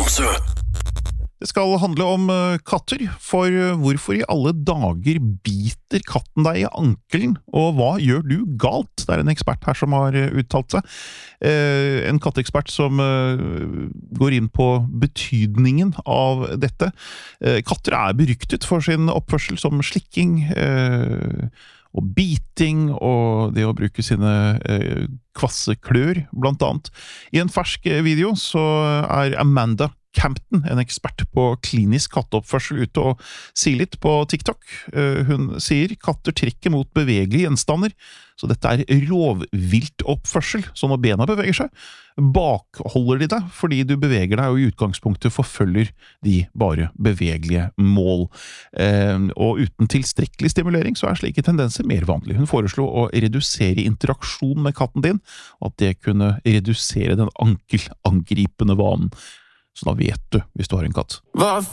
Tromsø. Det skal handle om katter, for hvorfor I alle dager biter katten deg I ankelen, og hva gjør du galt? Det en ekspert her som har uttalt seg. En katteekspert som går inn på betydningen av dette. Katter beryktet for sin oppførsel som slikking, og biting, og det å bruke sine kvasse klør, blant annet. I en fersk video så Amanda Campton, en ekspert på klinisk katteoppførsel, ute og sier litt på TikTok. Hun sier katter trekker mot bevegelige gjenstander, så dette rovviltoppførsel, så når bena beveger seg, bakholder de deg, fordi du beveger deg og I utgangspunktet forfølger de bare bevegelige mål. Og uten tilstrekkelig stimulering så slike tendenser mer vanlig. Hun foreslo å redusere interaksjon med katten din, og at det kunne redusere den ankelangripende vanen. Så da vet du hvis du har en katt. Hva